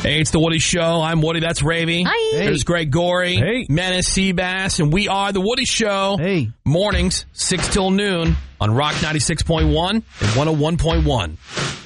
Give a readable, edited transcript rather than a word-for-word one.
Hey, it's the Woody Show. I'm Woody. That's Ravy. Hi. Hey. There's Greg Gorey. Hey. Menace Seabass. And we are the Woody Show. Hey. Mornings, 6 till noon on Rock 96.1 and 101.1.